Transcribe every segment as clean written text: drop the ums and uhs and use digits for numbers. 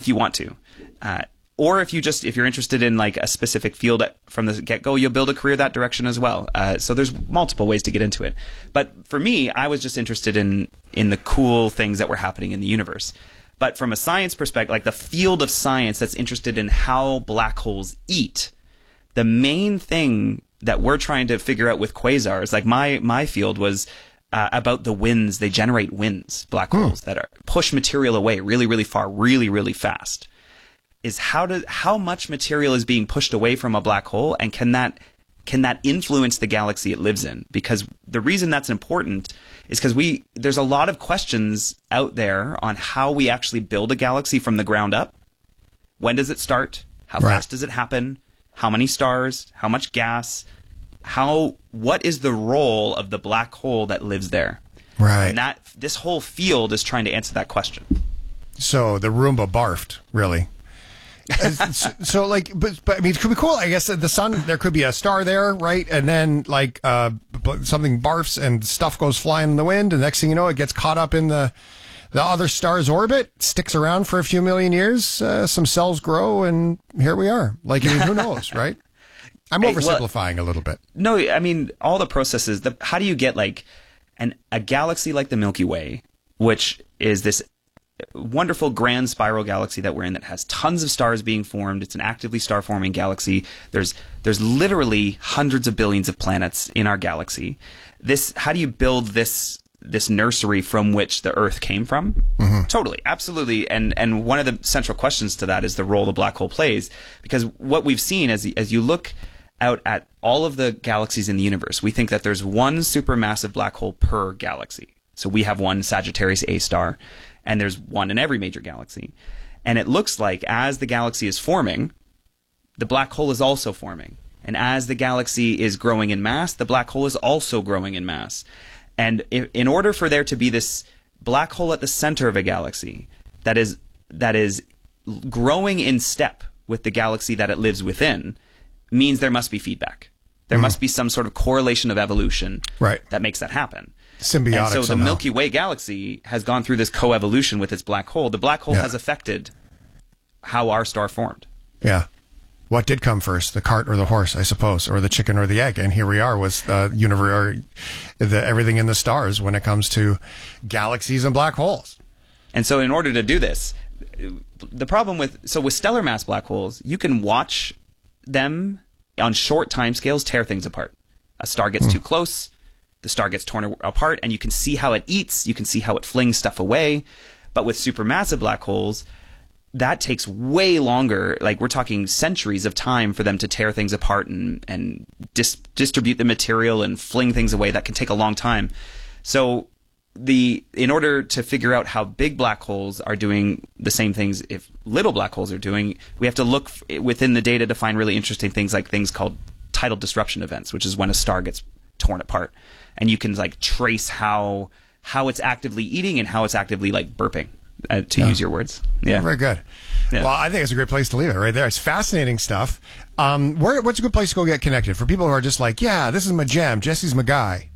if you want to. Or if you're interested in like a specific field from the get-go, you'll build a career that direction as well. So there's multiple ways to get into it. But for me, I was just interested in the cool things that were happening in the universe. But from a science perspective, like the field of science that's interested in how black holes eat, the main thing that we're trying to figure out with quasars, like my field was about the winds. They generate winds, black holes that push material away really, really far, really, really fast. Is how much material is being pushed away from a black hole, and can that influence the galaxy it lives in? Because the reason that's important is because there's a lot of questions out there on how we actually build a galaxy from the ground up. When does it start? How fast does it happen? How many stars? How much gas? What is the role of the black hole that lives there? Right. And this whole field is trying to answer that question. So the Roomba barfed, really. So like, but I mean, it could be cool. I guess the sun, there could be a star there, right? And then like something barfs and stuff goes flying in the wind, and next thing you know, it gets caught up in the other star's orbit, sticks around for a few million years, some cells grow, and here we are. Like, I mean, who knows, right? I'm oversimplifying a little bit. No, I mean, all the processes. How do you get like a galaxy like the Milky Way, which is this wonderful grand spiral galaxy that we're in that has tons of stars being formed. It's an actively star-forming galaxy. There's literally hundreds of billions of planets in our galaxy. How do you build this nursery from which the Earth came from? Mm-hmm. Totally, absolutely. And one of the central questions to that is the role the black hole plays, because what we've seen as you look out at all of the galaxies in the universe, we think that there's one supermassive black hole per galaxy. So we have one Sagittarius A star, and there's one in every major galaxy. And it looks like as the galaxy is forming, the black hole is also forming. And as the galaxy is growing in mass, the black hole is also growing in mass. And in order for there to be this black hole at the center of a galaxy that is growing in step with the galaxy that it lives within, means there must be feedback. There must be some sort of correlation of evolution that makes that happen. Symbiotic. And so somehow. the Milky Way galaxy has gone through this coevolution with its black hole. The black hole has affected how our star formed. Yeah. What did come first, the cart or the horse, I suppose, or the chicken or the egg? And here we are with everything in the stars when it comes to galaxies and black holes. And so in order to do this, the problem with stellar mass black holes, you can watch them on short timescales tear things apart. A star gets too close, the star gets torn apart, and you can see how it eats, you can see how it flings stuff away. But with supermassive black holes, that takes way longer. Like, we're talking centuries of time for them to tear things apart and distribute the material and fling things away. That can take a long time. So in order to figure out how big black holes are doing the same things if little black holes are doing, we have to look within the data to find really interesting things, like things called tidal disruption events, which is when a star gets torn apart. And you can like trace how it's actively eating and how it's actively like burping, to use your words. Yeah. Very good. Yeah. Well, I think it's a great place to leave it right there. It's fascinating stuff. What's a good place to go get connected for people who are just like, yeah, this is my jam. Jesse's my guy.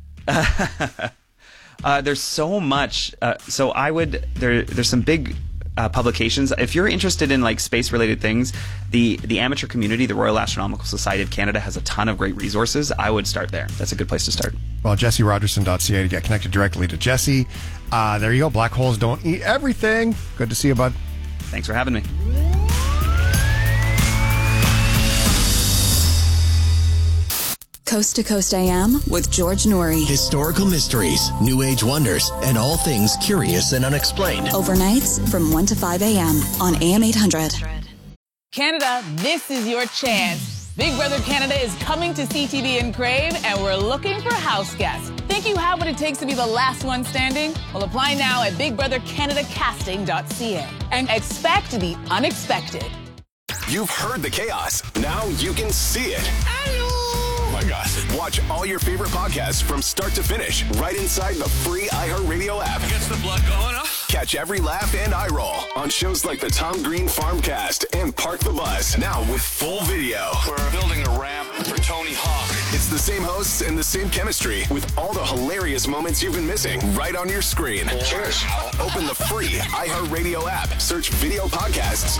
There's so much. There's some big publications. If you're interested in like space related things, the amateur community, the Royal Astronomical Society of Canada, has a ton of great resources. I would start there. That's a good place to start. Well, jesserogerson.ca to get connected directly to Jesse. There you go. Black holes don't eat everything. Good to see you, bud. Thanks for having me. Coast to Coast AM with George Noory. Historical mysteries, New Age wonders, and all things curious and unexplained. Overnights from 1 to 5 a.m. on AM 800. Canada, this is your chance. Big Brother Canada is coming to CTV and Crave, and we're looking for house guests. Think you have what it takes to be the last one standing? Well, apply now at bigbrothercanadacasting.ca and expect the unexpected. You've heard the chaos. Now you can see it. Oh my gosh. Watch all your favorite podcasts from start to finish right inside the free iHeartRadio app. Gets the blood going, huh? Catch every laugh and eye roll on shows like the Tom Green Farmcast and Park the Bus, now with full video. We're building a ramp for Tony Hawk. It's the same hosts and the same chemistry with all the hilarious moments you've been missing right on your screen. Cheers. Open the free iHeartRadio app, search video podcasts,